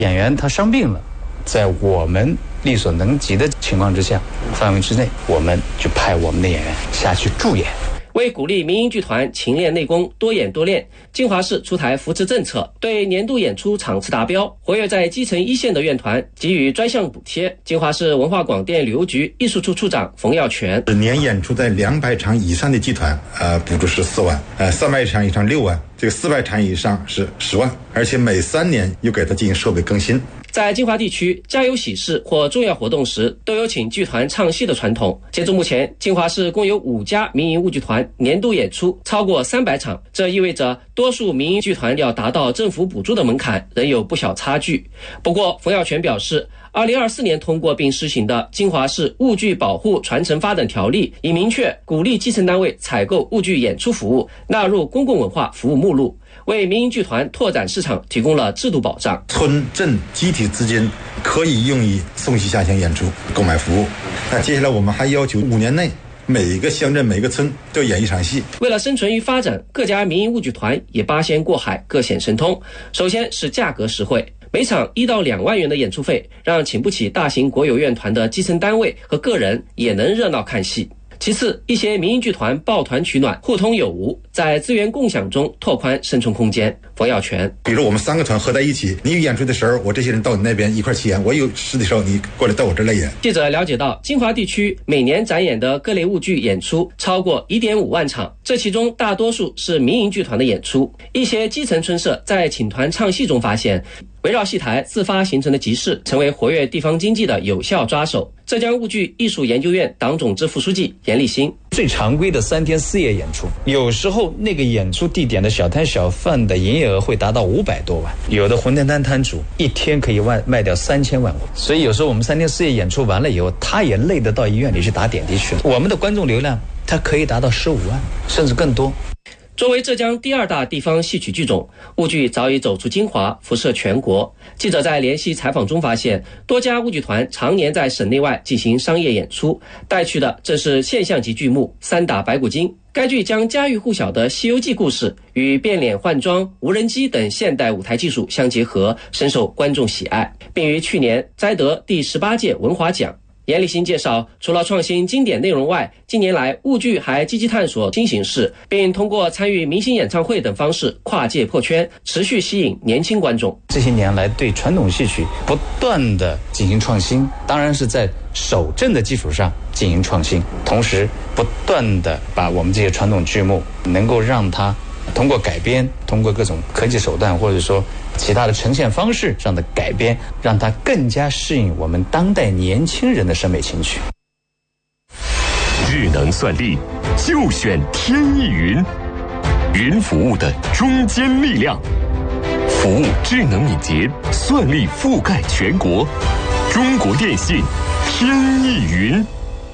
演员他生病了，在我们力所能及的情况之下范围之内，我们就派我们的演员下去助演。 为鼓励民营剧团勤练内功，多演多练，金华市出台扶持政策，对年度演出场次达标、活跃在基层一线的院团给予专项补贴。金华市文化广电旅游局艺术处处长冯耀全： 年演出在200场以上的剧团，补助是4万，300场以上6万，这个400场以上是10万，而且每3年又给它进行设备更新。 在金华地区，家有喜事或重要活动时，都有请剧团唱戏的传统。截至目前，金华市共有5家民营舞剧团年度演出超过300场，这意味着多数民营剧团要达到政府补助的门槛仍有不小差距。不过，冯耀全表示，2024年通过并施行的《金华市舞剧保护传承发展条例》已明确鼓励基层单位采购舞剧演出服务，纳入公共文化服务目录，为民营剧团拓展市场提供了制度保障。 村镇集体资金可以用于送戏下乡演出购买服务。那接下来我们还要求5年内每一个乡镇每个村都演一场戏。 为了生存与发展，各家民营舞剧团也八仙过海，各显神通。首先是价格实惠，每场1到2万元的演出费，让请不起大型国有院团的基层单位和个人也能热闹看戏。其次，一些民营剧团抱团取暖，互通有无，在资源共享中拓宽生存空间。冯耀全： 比如我们3个团合在一起，你有演出的时候，我这些人到你那边一块去演；我有事的时候，你过来到我这来演。 记者了解到，金华地区每年展演的各类舞剧演出超过1.5万场，这其中大多数是民营剧团的演出。一些基层村社在请团唱戏中发现，围绕戏台自发形成的集市成为活跃地方经济的有效抓手。浙江舞剧艺术研究院党总支副书记严立新： 最常规的3天4夜演出，有时候那个演出地点的小摊小贩的营业额会达到500多万，有的馄饨摊摊主一天可以卖掉3000万。所以有时候我们3天4夜演出完了以后，他也累得到医院里去打点滴去了。我们的观众流量它可以达到15万甚至更多。 作为浙江第2大地方戏曲剧种，舞剧早已走出金华，辐射全国。记者在联系采访中发现，多家舞剧团常年在省内外进行商业演出，带去的正是现象级剧目《3打白骨精》。该剧将家喻户晓的《西游记》故事与变脸换装、无人机等现代舞台技术相结合，深受观众喜爱，并于去年摘得第18届文华奖。严立新介绍，除了创新经典内容外，近年来舞剧还积极探索新形式，并通过参与明星演唱会等方式跨界破圈，持续吸引年轻观众。 这些年来对传统戏曲不断的进行创新，当然是在守正的基础上进行创新，同时不断的把我们这些传统剧目能够让它通过改编，通过各种科技手段，或者说其他的呈现方式上的改编，让它更加适应我们当代年轻人的审美情趣。 智能算力就选天翼云，云服务的中坚力量，服务智能敏捷，算力覆盖全国。中国电信天翼云。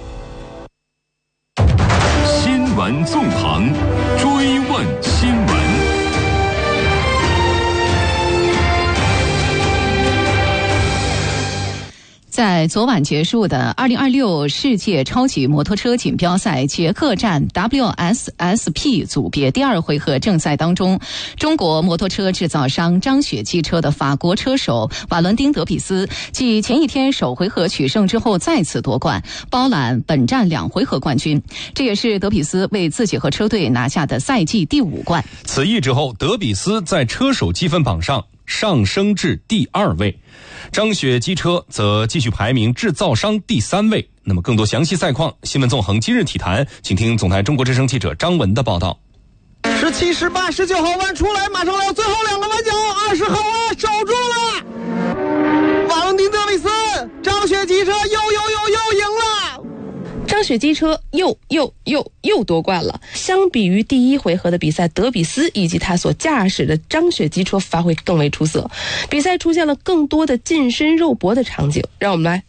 新闻纵横，追问新闻。 在昨晚结束的2026世界超级摩托车锦标赛捷克站 WSSP 组别第2回合正赛当中，中国摩托车制造商张雪机车的法国车手瓦伦丁·德比斯继前一天首回合取胜之后再次夺冠，包揽本站2回合冠军。这也是德比斯为自己和车队拿下的赛季第5冠。 此役之后，德比斯在车手积分榜上上升至第2位，张雪机车则继续排名制造商第3位。那么更多详细赛况，新闻纵横今日体坛，请听总台中国之声记者张文的报道。 17、18、19号弯出来，马上来最后2个弯角，20号弯守住了。瓦伦丁·德比斯，张雪机车又赢了。 张雪机车又夺冠了。相比于第1回合的比赛，德比斯以及他所驾驶的张雪机车发挥更为出色，比赛出现了更多的近身肉搏的场景。让我们来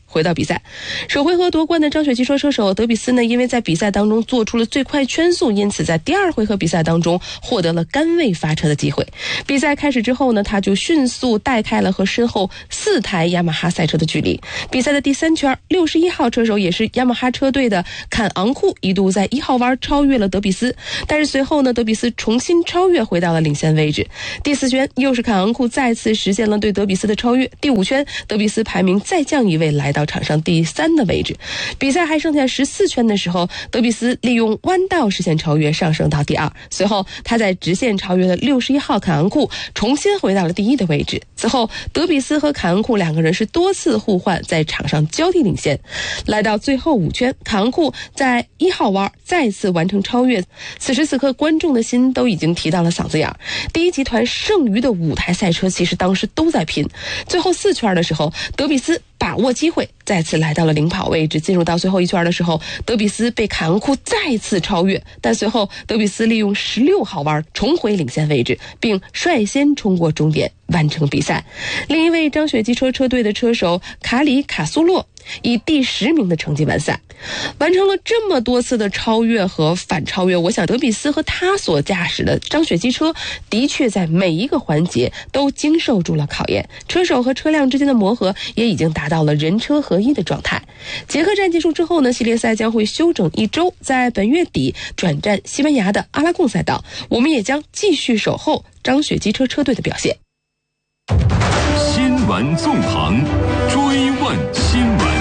回到比赛。首回合夺冠的张雪机车车手德比斯呢，因为在比赛当中做出了最快圈速，因此在第2回合比赛当中获得了杆位发车的机会。比赛开始之后呢，他就迅速带开了和身后4台雅马哈赛车的距离。比赛的第3圈，61号车手也是雅马哈车队的坎昂库一度在1号弯超越了德比斯，但是随后呢，德比斯重新超越回到了领先位置。第4圈又是坎昂库再次实现了对德比斯的超越。第5圈，德比斯排名再降1位，来到场上第3的位置。比赛还剩下14圈的时候，德比斯利用弯道实现超越，上升到第2。随后他在直线超越了61号坎昂库，重新回到了第1的位置。此后德比斯和坎昂库2个人是多次互换，在场上交替领先。来到最后5圈，坎昂库在1号弯再次完成超越。此时此刻，观众的心都已经提到了嗓子眼。第一集团剩余的5台赛车其实当时都在拼。最后4圈的时候，德比斯把握机会再次来到了领跑位置。进入到最后1圈的时候，德比斯被坎昂库再次超越，但随后德比斯利用16号弯重回领先位置，并率先冲过终点完成比赛。另一位张雪机车车队的车手卡里卡苏洛以第10名的成绩完赛。完成了这么多次的超越和反超越，我想德比斯和他所驾驶的张雪机车的确在每一个环节都经受住了考验，车手和车辆之间的磨合也已经达到了人车合一的状态。捷克站结束之后呢，系列赛将会休整1周，在本月底转战西班牙的阿拉贡赛道。我们也将继续守候张雪机车车队的表现。 新闻纵横，追问新闻。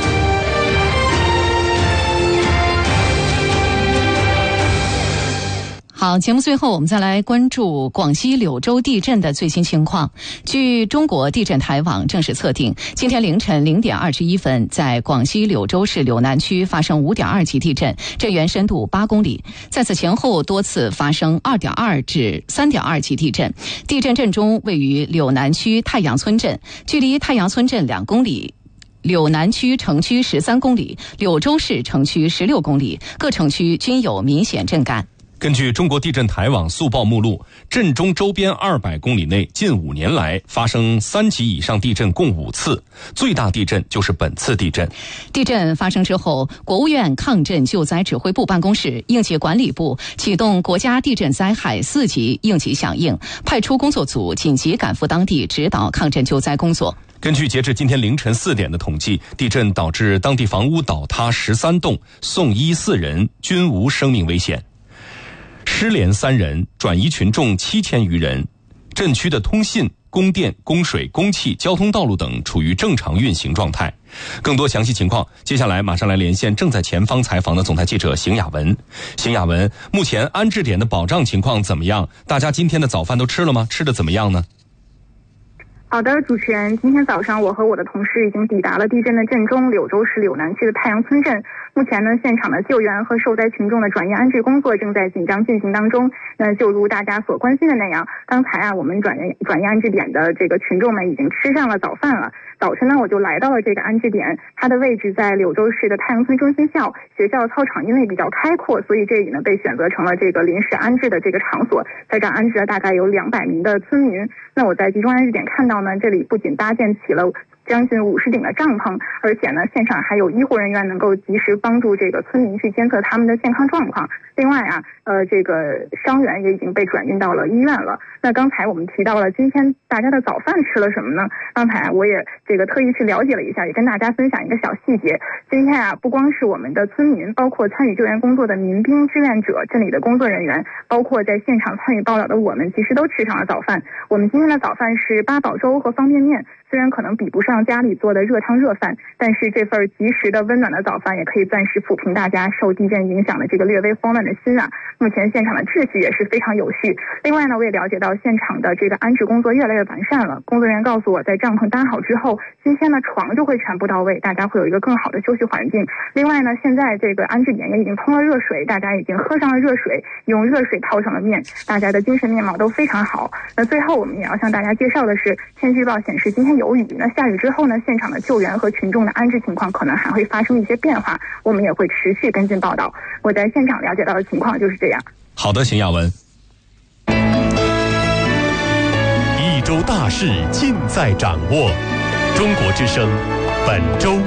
好，节目最后我们再来关注广西柳州地震的最新情况。据中国地震台网正式测定，今天凌晨0点21分，在广西柳州市柳南区发生5.2级地震，震源深度8公里。在此前后多次发生2.2至3.2级地震。地震震中位于柳南区太阳村镇，距离太阳村镇2公里。柳南区城区13公里，柳州市城区16公里，各城区均有明显震感。 根据中国地震台网速报目录，震中周边200公里内近5年来发生3级以上地震共5次，最大地震就是本次地震。 地震发生之后，国务院抗震救灾指挥部办公室、应急管理部启动国家地震灾害4级应急响应，派出工作组紧急赶赴当地指导抗震救灾工作。 根据截至今天凌晨4点的统计，地震导致当地房屋倒塌13栋，送医4人，均无生命危险。失联3人，转移群众7000余人。震区的通信、供电、供水、供气、交通道路等处于正常运行状态。更多详细情况，接下来马上来连线正在前方采访的总台记者邢雅文。邢雅文，目前安置点的保障情况怎么样？大家今天的早饭都吃了吗？吃的怎么样呢？ 好的，主持人，今天早上我和我的同事已经抵达了地震的震中柳州市柳南区的太阳村镇。目前呢，现场的救援和受灾群众的转移安置工作正在紧张进行当中。就如大家所关心的那样，刚才我们转移安置点的这个群众们已经吃上了早饭了。早晨呢，我就来到了这个安置点，它的位置在柳州市的太阳村中心校，学校操场因为比较开阔，所以这里呢被选择成了这个临时安置的这个场所，在这安置了大概有200名的村民。那我在集中安置点看到呢，这里不仅搭建起了将近50顶的帐篷，而且呢，现场还有医护人员能够及时帮助这个村民去监测他们的健康状况。另外这个伤员也已经被转运到了医院了。那刚才我们提到了今天大家的早饭吃了什么呢？刚才我也特意去了解了一下，也跟大家分享一个小细节。今天不光是我们的村民，包括参与救援工作的民兵、志愿者、镇里的工作人员，包括在现场参与报道的我们，其实都吃上了早饭。我们今天的早饭是八宝粥和方便面，虽然可能比不上家里做的热汤热饭，但是这份及时的温暖的早饭也可以暂时抚平大家受地震影响的这个略微慌乱的心啊。目前现场的秩序也是非常有序。另外呢，我也了解到现场的这个安置工作越来越完善了。工作人员告诉我，在帐篷搭好之后，今天的床就会全部到位，大家会有一个更好的休息环境。另外呢，现在这个安置点也已经通了热水，大家已经喝上了热水，用热水泡上了面，大家的精神面貌都非常好。那最后我们也要向大家介绍的是，天气预报显示今天有雨，那下雨之后呢，现场的救援和群众的安置情况可能还会发生一些变化，我们也会持续跟进报道。我在现场了解到的情况就是这样。 好的，邢雅文。 一周大事尽在掌握，中国之声本周。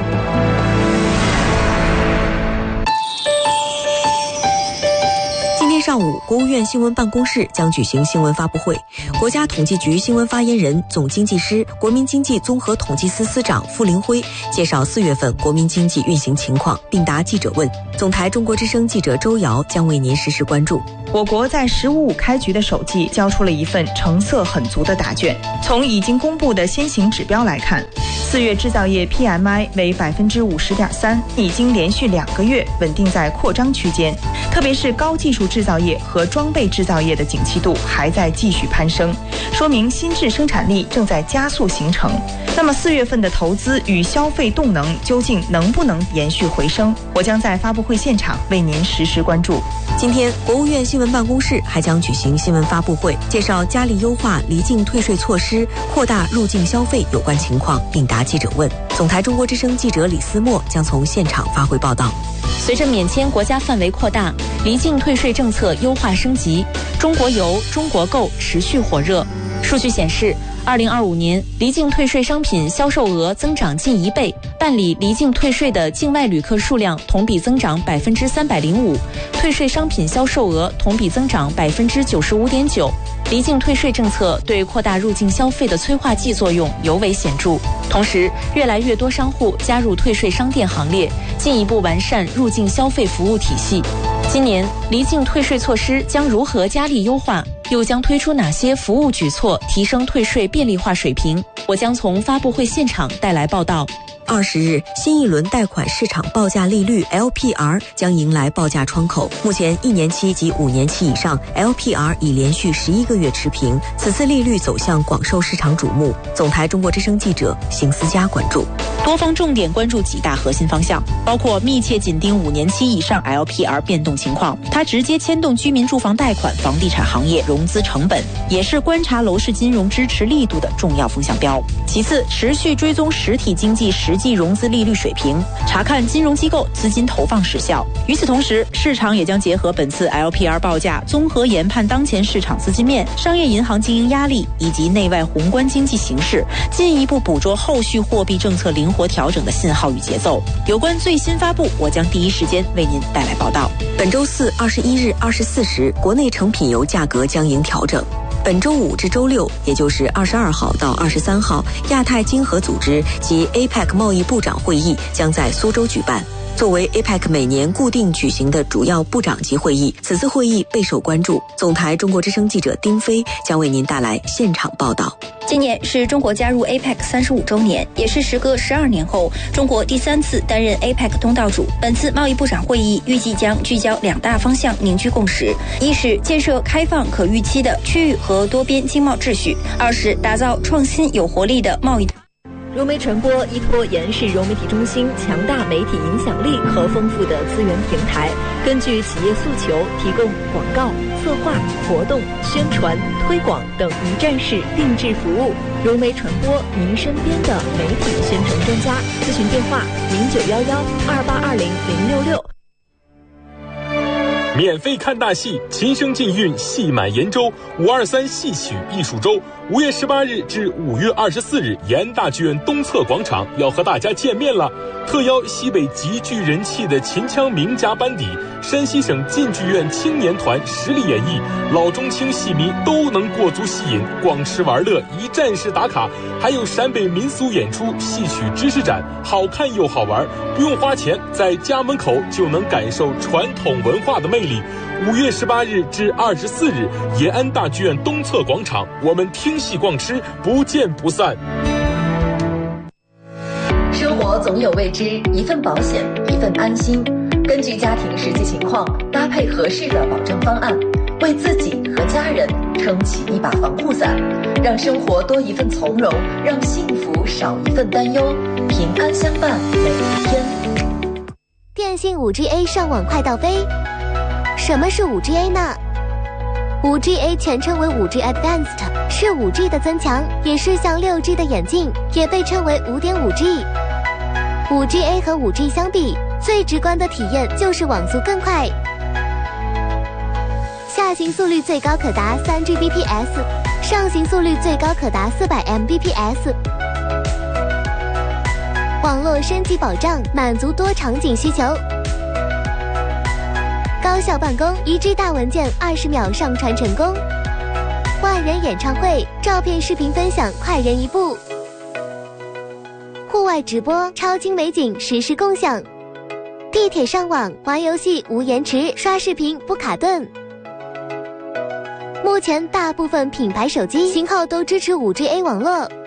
今天上午，国务院新闻办公室将举行新闻发布会。国家统计局新闻发言人、总经济师、国民经济综合统计司司长傅林辉介绍4月份国民经济运行情况，并答记者问。总台中国之声记者周瑶将为您实时关注。 我国在“15+5”开局的首季交出了一份成色很足的答卷。从已经公布的先行指标来看，4月制造业 PMI 为50.3%，已经连续2个月稳定在扩张区间。特别是高技术制造业和装备制造业的景气度还在继续攀升，说明新质生产力正在加速形成。那么4月份的投资与消费动能究竟能不能延续回升？我将在发布会现场为您实时关注。 今天，国务院新闻办公室还将举行新闻发布会，介绍加力优化离境退税措施，扩大入境消费有关情况，并答记者问。总台中国之声记者李思墨将从现场发回报道。 随着免签国家范围扩大，离境退税政策优化升级，中国游、中国购持续火热。数据显示，2025年离境退税商品销售额增长近1倍，办理离境退税的境外旅客数量同比增长305%，退税商品销售额同比增长95.9%。离境退税政策对扩大入境消费的催化剂作用尤为显著，同时越来越多商户加入退税商店行列，进一步完善入境消费服务体系。今年离境退税措施将如何加力优化？又将推出哪些服务举措，提升退税便利化水平？我将从发布会现场带来报道。 20日，新一轮贷款市场报价利率 LPR 将迎来报价窗口。目前1年期及5年期以上 LPR 已连续11个月持平，此次利率走向广受市场瞩目。总台中国之声记者邢思佳关注。 多方重点关注几大核心方向，包括密切紧盯5年期以上 LPR 变动情况，它直接牵动居民住房贷款、房地产行业融资成本，也是观察楼市金融支持力度的重要风向标。其次，持续追踪实体经济实际融资利率水平，查看金融机构资金投放时效。与此同时，市场也将结合本次 LPR 报价，综合研判当前市场资金面、商业银行经营压力以及内外宏观经济形势，进一步捕捉后续货币政策灵活调整的信号与节奏。有关最新发布，我将第一时间为您带来报道。 本周4、21日24时，国内成品油价格将迎调整。本周5至周6，也就是22号到23号，亚太经合组织及 APEC 贸易部长会议将在苏州举办。作为 APEC 每年固定举行的主要部长级会议，此次会议备受关注。总台中国之声记者丁飞将为您带来现场报道。 今年是中国加入 APEC 35周年，也是时隔12年后中国第3次担任 APEC 东道主。本次贸易部长会议预计将聚焦2大方向凝聚共识：一是建设开放可预期的区域和多边经贸秩序；二是打造创新有活力的贸易。 融媒传播依托延世融媒体中心强大媒体影响力和丰富的资源平台，根据企业诉求提供广告、策划、活动、宣传、推广等一站式定制服务。融媒传播，您身边的媒体宣传专家。咨询电话0911282066。 免费看大戏，琴声尽韵，戏满延州523戏曲艺术周，5月18日至5月24日，延安大剧院东侧广场要和大家见面了。特邀西北极具人气的秦腔名家班底，山西省晋剧院青年团实力演绎，老中青戏迷都能过足戏瘾，逛吃玩乐，一站式打卡。还有陕北民俗演出、戏曲知识展，好看又好玩，不用花钱，在家门口就能感受传统文化的魅力。5月18日至24日，延安大剧院东侧广场，我们听戏逛吃，不见不散。 生活总有未知，一份保险，一份安心。根据家庭实际情况，搭配合适的保障方案，为自己和家人撑起一把防护伞，让生活多一份从容，让幸福少一份担忧，平安相伴每一天。 电信 5GA 上网快到飞。什么是 5GA 呢？ 5GA 全称为 5G Advanced， 是 5G 的增强，也是向 6G 的演进，也被称为 5.5G。 5GA 和 5G 相比，最直观的体验就是网速更快，下行速率最高可达 3Gbps， 上行速率最高可达400 Mbps。 网络升级保障，满足多场景需求。高效办公，1G 大文件20秒上传成功。万人演唱会，照片视频分享快人一步。户外直播，超精美景实时共享。地铁上网，玩游戏无延迟，刷视频不卡顿。目前大部分品牌手机型号都支持 5G A 网络。